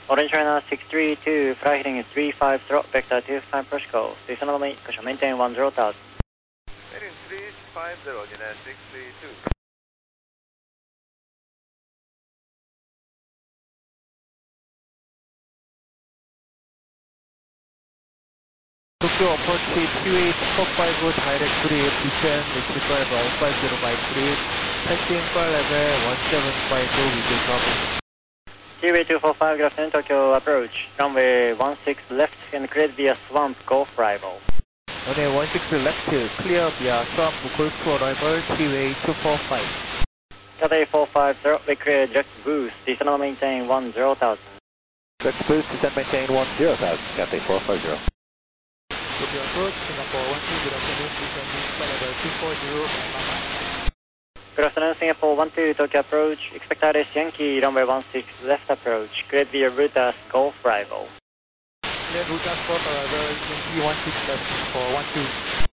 Orange China 632, fly heading 35, vector 25 approach call. Please follow me, caution maintain 10,000. Heading 350, United 632. Tokyo approach QH45 direct grade, descend, exit driver 50 by grade, taxiing flight level 1750 with the traffic. Seaway 245, good afternoon, Tokyo approach. Runway 16 left and cleared via swamp, Golf arrival. Runway 16 left, clear via swamp, Golf to arrival, Seaway 245. Cathay 450, we clear direct boost, descend and maintain 10,000. Direct boost, descend maintain 10,000, Cathay 450. Tokyo approach, Singapore 12, good afternoon, descending flight level 240, Mama. Good afternoon, Singapore 12, Tokyo approach. Expect ILS Yankee, runway 16 left approach. Cleared via Rutas, Golf arrival. Cleared Rutas, Golf arrival, Yankee 16 left for 12.